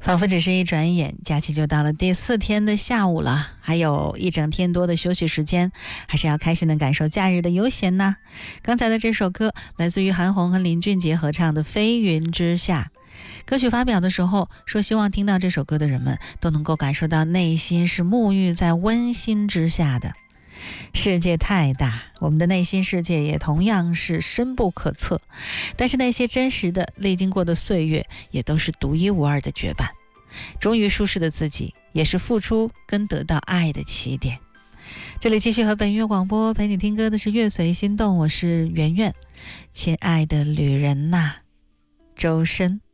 仿佛只是一转眼，假期就到了第4天的下午了，还有一整天多的休息时间，还是要开心的感受假日的悠闲呢。刚才的这首歌来自于韩红和林俊杰合唱的《飞云之下》。歌曲发表的时候说，希望听到这首歌的人们都能够感受到内心是沐浴在温馨之下的。世界太大，我们的内心世界也同样是深不可测，但是那些真实的历经过的岁月也都是独一无二的绝版。忠于舒适的自己，也是付出跟得到爱的起点。这里继续和本月广播陪你听歌的是乐随心动，我是圆圆。亲爱的旅人呐，周深。